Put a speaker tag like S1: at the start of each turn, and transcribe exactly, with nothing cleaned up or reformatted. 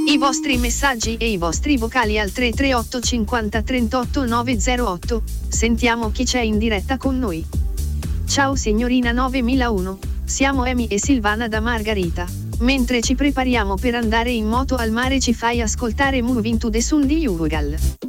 S1: I vostri messaggi e i vostri vocali al tre tre otto cinquanta trentotto novecentotto. Sentiamo chi c'è in diretta con noi. Ciao signorina novemilauno, siamo Amy e Silvana da Margarita. Mentre ci prepariamo per andare in moto al mare ci fai ascoltare Moving to the Sun di Yuval.